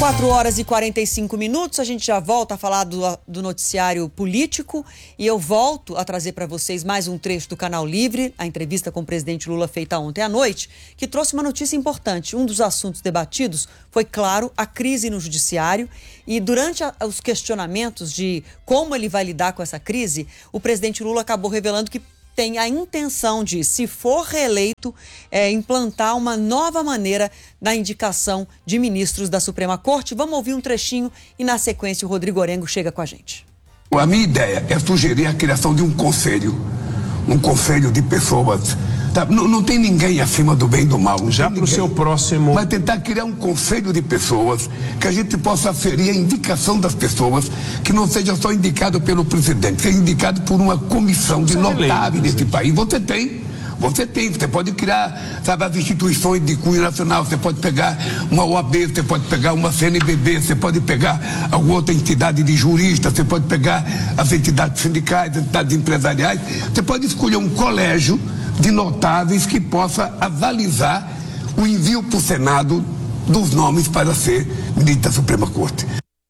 4h45, a gente já volta a falar do noticiário político e eu volto a trazer para vocês mais um trecho do Canal Livre, a entrevista com o presidente Lula feita ontem à noite, que trouxe uma notícia importante. Um dos assuntos debatidos foi, claro, a crise no judiciário e durante os questionamentos de como ele vai lidar com essa crise, o presidente Lula acabou revelando que tem a intenção de, se for reeleito, implantar uma nova maneira na indicação de ministros da Suprema Corte. Vamos ouvir um trechinho e, na sequência, o Rodrigo Orengo chega com a gente. A minha ideia é sugerir a criação de um conselho de pessoas. Tá? Não tem ninguém acima do bem e do mal. Já para o seu próximo... Vai tentar criar um conselho de pessoas que a gente possa aferir a indicação das pessoas, que não seja só indicado pelo presidente, seja indicado por uma comissão de notáveis desse país. Você pode criar, sabe, as instituições de cunho nacional, você pode pegar uma OAB, você pode pegar uma CNBB, você pode pegar alguma outra entidade de juristas, você pode pegar as entidades sindicais, as entidades empresariais, você pode escolher um colégio de notáveis que possa avalizar o envio para o Senado dos nomes para ser ministro da Suprema Corte.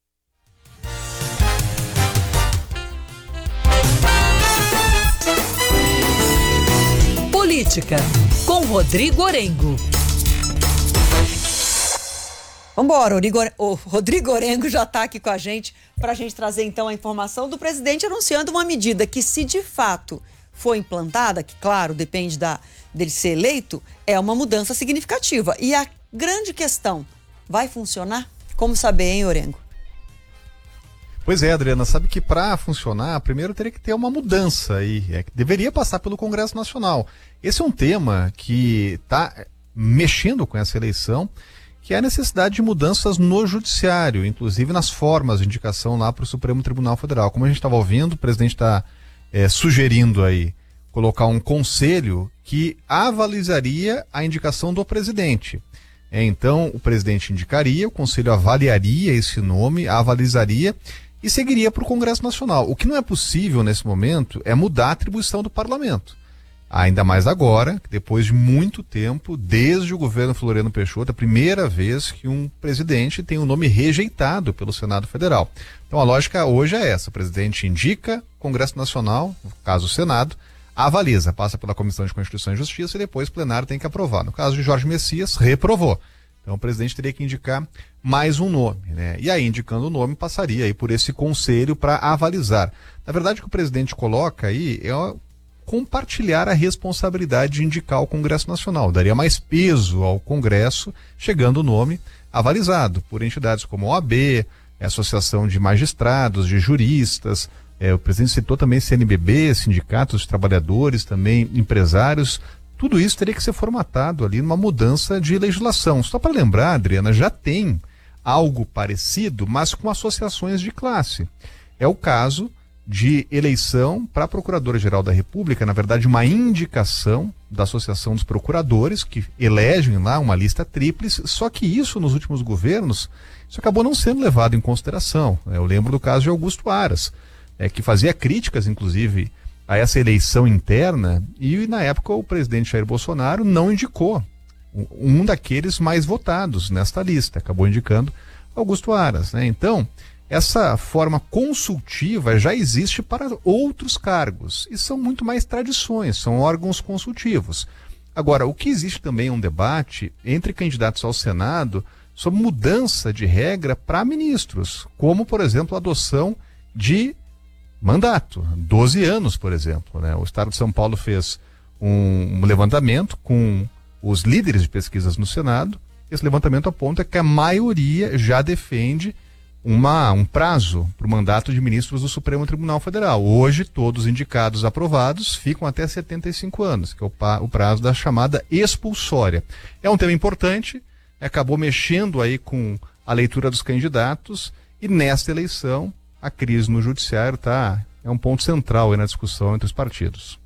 Política, com Rodrigo Orengo. Vambora, o Rodrigo Orengo já está aqui com a gente para a gente trazer então a informação do presidente anunciando uma medida que, se de fato for implantada, que claro, depende dele ser eleito, é uma mudança significativa. E a grande questão, vai funcionar? Como saber, hein, Orengo? Pois é, Adriana, sabe que para funcionar, primeiro teria que ter uma mudança e que deveria passar pelo Congresso Nacional. Esse é um tema que está mexendo com essa eleição, que é a necessidade de mudanças no judiciário, inclusive nas formas de indicação lá para o Supremo Tribunal Federal. Como a gente estava ouvindo, o presidente está sugerindo aí colocar um conselho que avalizaria a indicação do presidente. Então, o presidente indicaria, o conselho avaliaria esse nome, avalizaria e seguiria para o Congresso Nacional. O que não é possível nesse momento é mudar a atribuição do parlamento. Ainda mais agora, depois de muito tempo, desde o governo Floriano Peixoto, a primeira vez que um presidente tem um nome rejeitado pelo Senado Federal. Então a lógica hoje é essa: o presidente indica, Congresso Nacional, no caso o Senado, avaliza, passa pela Comissão de Constituição e Justiça e depois o plenário tem que aprovar. No caso de Jorge Messias, reprovou. Então o presidente teria que indicar mais um nome, né? E aí, indicando o nome, passaria aí por esse conselho para avalizar. Na verdade, o que o presidente coloca aí é compartilhar a responsabilidade de indicar o Congresso Nacional. Daria mais peso ao Congresso, chegando o nome avalizado por entidades como a OAB, a Associação de Magistrados, de Juristas. O presidente citou também CNBB, sindicatos de trabalhadores, também empresários. Tudo isso teria que ser formatado ali numa mudança de legislação. Só para lembrar, Adriana, já tem algo parecido, mas com associações de classe. É o caso de eleição para a Procuradora-Geral da República, na verdade uma indicação da Associação dos Procuradores, que elegem lá uma lista tríplice, só que isso nos últimos governos, isso acabou não sendo levado em consideração. Eu lembro do caso de Augusto Aras, que fazia críticas, inclusive, a essa eleição interna, e na época o presidente Jair Bolsonaro não indicou um daqueles mais votados nesta lista, acabou indicando Augusto Aras, né? Então, essa forma consultiva já existe para outros cargos e são muito mais tradições, são órgãos consultivos. Agora, o que existe também é um debate entre candidatos ao Senado sobre mudança de regra para ministros, como, por exemplo, a adoção de mandato, 12 anos, por exemplo, né? O Estado de São Paulo fez um levantamento com os líderes de pesquisas no Senado. Esse levantamento aponta que a maioria já defende um prazo para o mandato de ministros do Supremo Tribunal Federal. Hoje, todos indicados aprovados ficam até 75 anos, que é o prazo da chamada expulsória. É um tema importante, acabou mexendo aí com a leitura dos candidatos e nesta eleição a crise no judiciário é um ponto central aí na discussão entre os partidos.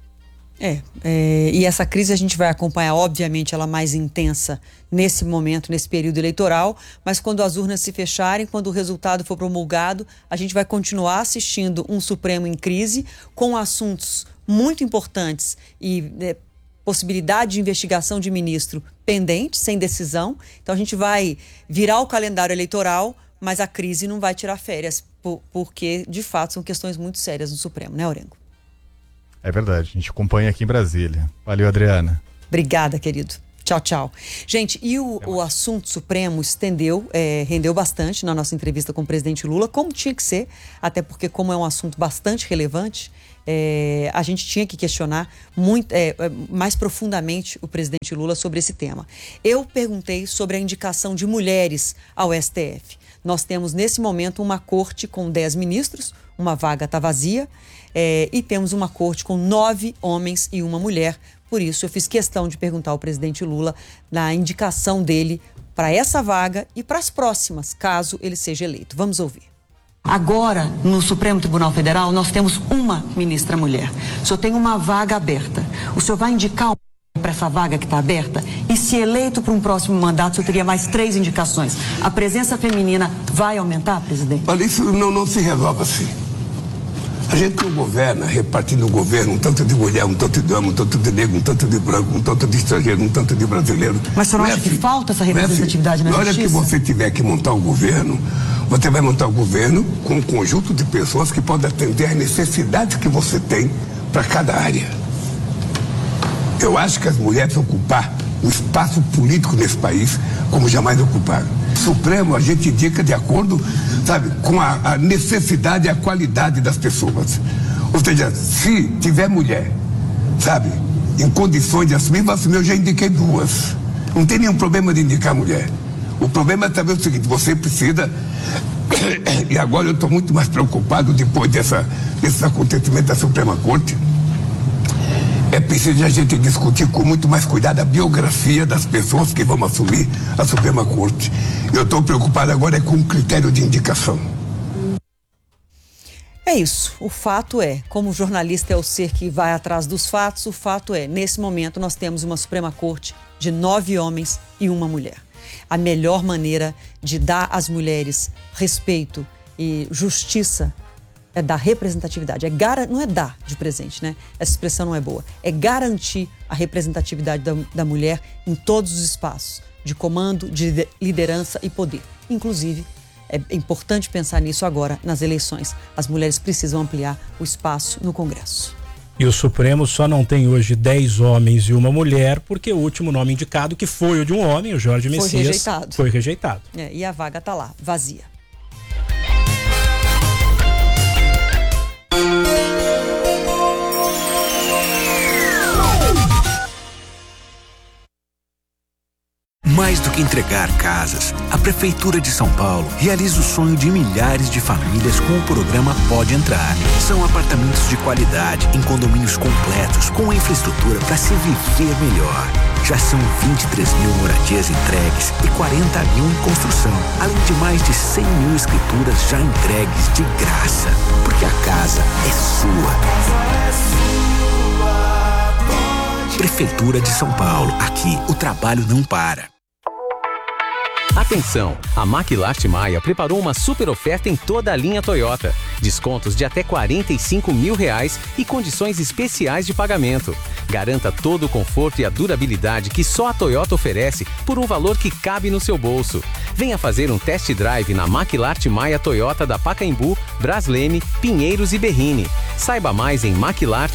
E essa crise a gente vai acompanhar, obviamente, ela mais intensa nesse momento, nesse período eleitoral, mas quando as urnas se fecharem, quando o resultado for promulgado, a gente vai continuar assistindo um Supremo em crise, com assuntos muito importantes e possibilidade de investigação de ministro pendente, sem decisão. Então a gente vai virar o calendário eleitoral, mas a crise não vai tirar férias, porque de fato são questões muito sérias no Supremo, né, Orengo? É verdade, a gente acompanha aqui em Brasília. Valeu, Adriana. Obrigada, querido. Tchau, tchau. Gente, e o assunto Supremo rendeu bastante na nossa entrevista com o presidente Lula, como tinha que ser, até porque como é um assunto bastante relevante, a gente tinha que questionar mais profundamente o presidente Lula sobre esse tema. Eu perguntei sobre a indicação de mulheres ao STF. Nós temos nesse momento uma corte com 10 ministros, uma vaga está vazia, e temos uma corte com 9 homens e uma mulher. Por isso, eu fiz questão de perguntar ao presidente Lula na indicação dele para essa vaga e para as próximas, caso ele seja eleito. Vamos ouvir. Agora, no Supremo Tribunal Federal, nós temos uma ministra mulher. O senhor tem uma vaga aberta. O senhor vai indicar para essa vaga que está aberta? E se eleito para um próximo mandato, o senhor teria mais 3 indicações. A presença feminina vai aumentar, presidente? Olha, isso não se resolve assim. A gente não governa repartindo o governo, um tanto de mulher, um tanto de homem, um tanto de negro, um tanto de branco, um tanto de estrangeiro, um tanto de brasileiro. Mas o senhor não acha que falta essa representatividade na justiça? Na hora que você tiver que montar um governo, você vai montar um governo com um conjunto de pessoas que podem atender às necessidades que você tem para cada área. Eu acho que as mulheres ocupar o espaço político nesse país como jamais ocuparam. Supremo a gente indica de acordo, sabe, com a necessidade e a qualidade das pessoas. Ou seja, se tiver mulher, sabe, em condições de assumir, vai assumir. Eu já indiquei 2. Não tem nenhum problema de indicar mulher. O problema é saber o seguinte: você precisa, e agora eu estou muito mais preocupado depois desses acontecimentos da Suprema Corte. É preciso a gente discutir com muito mais cuidado a biografia das pessoas que vão assumir a Suprema Corte. Eu estou preocupado agora com o critério de indicação. É isso. O fato é, como o jornalista é o ser que vai atrás dos fatos, o fato é, nesse momento nós temos uma Suprema Corte de 9 homens e uma mulher. A melhor maneira de dar às mulheres respeito e justiça é dar representatividade, não é dar de presente, né? Essa expressão não é boa. É garantir a representatividade da mulher em todos os espaços, de comando, de liderança e poder. Inclusive, é importante pensar nisso agora, nas eleições. As mulheres precisam ampliar o espaço no Congresso. E o Supremo só não tem hoje 10 homens e uma mulher, porque o último nome indicado, que foi o de um homem, o Jorge Messias, foi rejeitado. E a vaga está lá, vazia. Mais do que entregar casas, a Prefeitura de São Paulo realiza o sonho de milhares de famílias com o programa Pode Entrar. São apartamentos de qualidade, em condomínios completos, com infraestrutura para se viver melhor. Já são 23 mil moradias entregues e 40 mil em construção, além de mais de 100 mil escrituras já entregues de graça. Porque a casa é sua. Prefeitura de São Paulo. Aqui, o trabalho não para. Atenção! A Maquilarte Maia preparou uma super oferta em toda a linha Toyota. Descontos de até R$45 mil e condições especiais de pagamento. Garanta todo o conforto e a durabilidade que só a Toyota oferece por um valor que cabe no seu bolso. Venha fazer um test drive na Maquilarte Maia Toyota da Pacaembu, Brasleme, Pinheiros e Berrini. Saiba mais em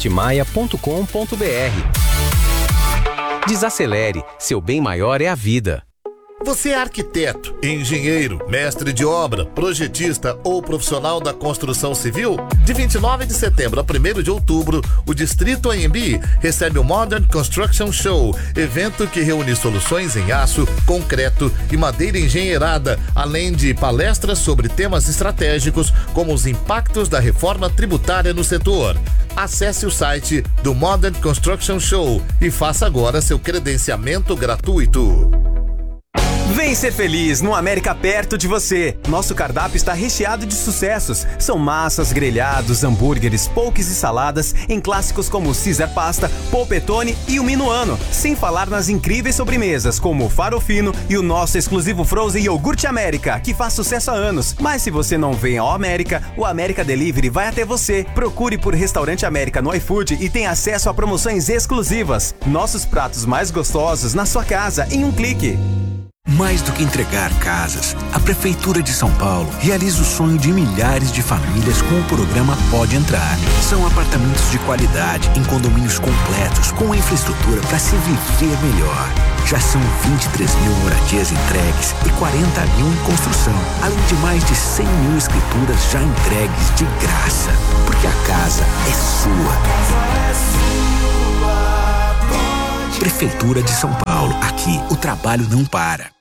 maquilartemaia.com.br. Desacelere, seu bem maior é a vida. Você é arquiteto, engenheiro, mestre de obra, projetista ou profissional da construção civil? De 29 de setembro a 1º de outubro, o Distrito AMB recebe o Modern Construction Show, evento que reúne soluções em aço, concreto e madeira engenheirada, além de palestras sobre temas estratégicos como os impactos da reforma tributária no setor. Acesse o site do Modern Construction Show e faça agora seu credenciamento gratuito. Vem ser feliz no América perto de você. Nosso cardápio está recheado de sucessos. São massas, grelhados, hambúrgueres, poques e saladas em clássicos como Caesar Pasta, Polpettone e o Minuano. Sem falar nas incríveis sobremesas como o Farofino e o nosso exclusivo Frozen Iogurte América, que faz sucesso há anos. Mas se você não vem ao América, o América Delivery vai até você. Procure por Restaurante América no iFood e tenha acesso a promoções exclusivas. Nossos pratos mais gostosos na sua casa em um clique. Mais do que entregar casas, a Prefeitura de São Paulo realiza o sonho de milhares de famílias com o programa Pode Entrar. São apartamentos de qualidade em condomínios completos com infraestrutura para se viver melhor. Já são 23 mil moradias entregues e 40 mil em construção, além de mais de 100 mil escrituras já entregues de graça. Porque a casa é sua. Prefeitura de São Paulo. Aqui o trabalho não para.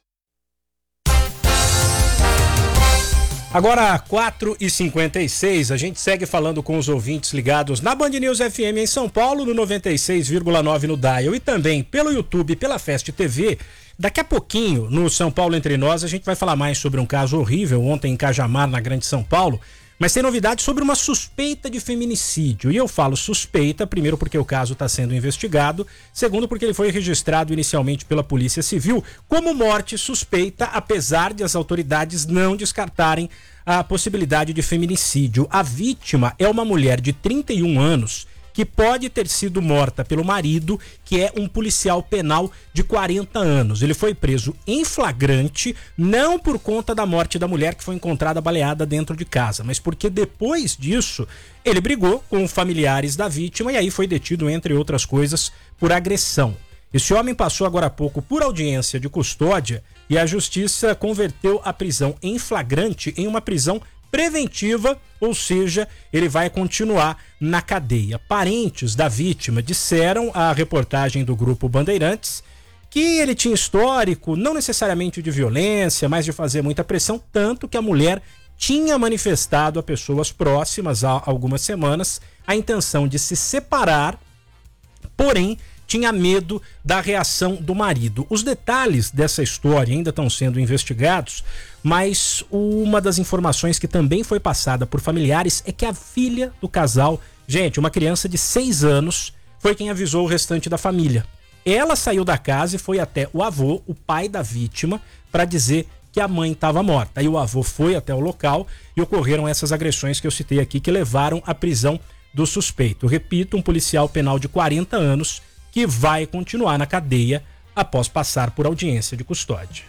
Agora, 4h56, a gente segue falando com os ouvintes ligados na Band News FM em São Paulo, no 96,9 no Dial e também pelo YouTube, pela Fest TV. Daqui a pouquinho, no São Paulo Entre Nós, a gente vai falar mais sobre um caso horrível ontem em Cajamar, na Grande São Paulo. Mas tem novidade sobre uma suspeita de feminicídio. E eu falo suspeita, primeiro porque o caso está sendo investigado, segundo porque ele foi registrado inicialmente pela Polícia Civil como morte suspeita, apesar de as autoridades não descartarem a possibilidade de feminicídio. A vítima é uma mulher de 31 anos que pode ter sido morta pelo marido, que é um policial penal de 40 anos. Ele foi preso em flagrante, não por conta da morte da mulher que foi encontrada baleada dentro de casa, mas porque depois disso ele brigou com familiares da vítima e aí foi detido, entre outras coisas, por agressão. Esse homem passou agora há pouco por audiência de custódia e a justiça converteu a prisão em flagrante em uma prisão preventiva, ou seja, ele vai continuar na cadeia. Parentes da vítima disseram à reportagem do Grupo Bandeirantes que ele tinha histórico, não necessariamente de violência, mas de fazer muita pressão, tanto que a mulher tinha manifestado a pessoas próximas há algumas semanas a intenção de se separar, porém tinha medo da reação do marido. Os detalhes dessa história ainda estão sendo investigados, mas uma das informações que também foi passada por familiares é que a filha do casal, gente, uma criança de 6 anos, foi quem avisou o restante da família. Ela saiu da casa e foi até o avô, o pai da vítima, para dizer que a mãe estava morta. Aí o avô foi até o local e ocorreram essas agressões que eu citei aqui, que levaram à prisão do suspeito. Repito, um policial penal de 40 anos que vai continuar na cadeia após passar por audiência de custódia.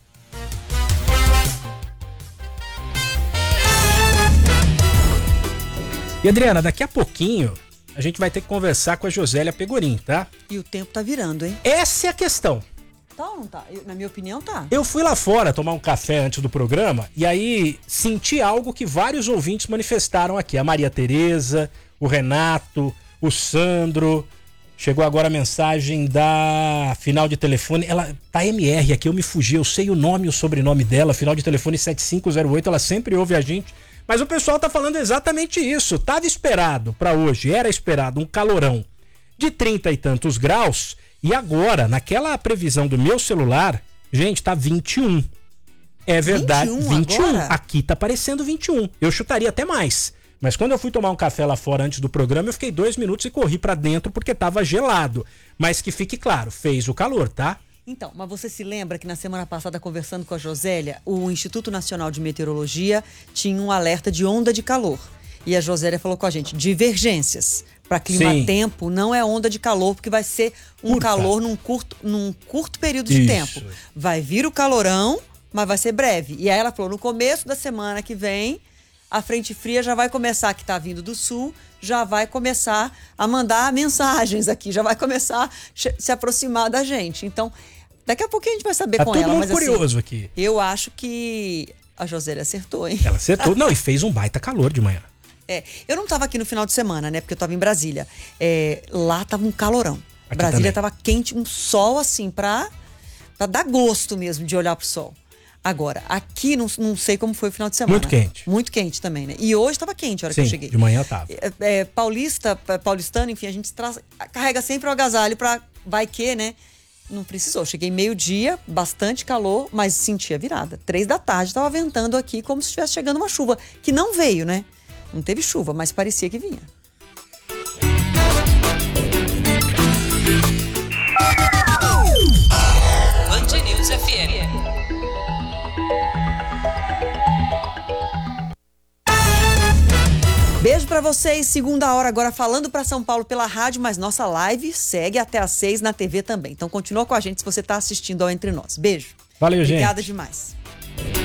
E Adriana, daqui a pouquinho a gente vai ter que conversar com a Josélia Pegorim, tá? E o tempo tá virando, hein? Essa é a questão. Tá ou não tá? Na minha opinião, tá. Eu fui lá fora tomar um café antes do programa e aí senti algo que vários ouvintes manifestaram aqui. A Maria Tereza, o Renato, o Sandro. Chegou agora a mensagem da final de telefone, ela tá MR aqui, eu me fugi, eu sei o nome e o sobrenome dela, final de telefone 7508, ela sempre ouve a gente, mas o pessoal tá falando exatamente isso. Tava esperado para hoje, era esperado um calorão de 30 e tantos graus, e agora, naquela previsão do meu celular, gente, tá 21. É verdade, 21. Agora? Aqui tá parecendo 21. Eu chutaria até mais. Mas quando eu fui tomar um café lá fora antes do programa, eu fiquei 2 minutos e corri pra dentro porque tava gelado. Mas que fique claro, fez o calor, tá? Então, mas você se lembra que na semana passada, conversando com a Josélia, o Instituto Nacional de Meteorologia tinha um alerta de onda de calor. E a Josélia falou com a gente, divergências. Para clima-tempo não é onda de calor, porque vai ser um calor num curto período de tempo. Vai vir o calorão, mas vai ser breve. E aí ela falou, no começo da semana que vem, a frente fria já vai começar, que está vindo do sul, já vai começar a mandar mensagens aqui, já vai começar a se aproximar da gente. Então, daqui a pouquinho a gente vai saber com ela. Mas curioso assim, aqui. Eu acho que a Josélia acertou, hein? Ela acertou. Não, e fez um baita calor de manhã. Eu não estava aqui no final de semana, né? Porque eu estava em Brasília. Lá tava um calorão. Aqui Brasília estava quente, um sol assim, pra dar gosto mesmo de olhar pro sol. Agora, aqui não sei como foi o final de semana. Muito quente. Muito quente também, né? E hoje estava quente a hora que eu cheguei. De manhã tava. Paulistano, enfim, a gente carrega sempre o agasalho pra vai que, né? Não precisou. Cheguei meio-dia, bastante calor, mas senti a virada. 3 da tarde, estava ventando aqui como se estivesse chegando uma chuva, que não veio, né? Não teve chuva, mas parecia que vinha. Band News FM. Beijo pra vocês, segunda hora agora falando pra São Paulo pela rádio, mas nossa live segue até às 6 na TV também. Então continua com a gente se você tá assistindo ao Entre Nós. Beijo. Valeu, gente. Obrigada demais.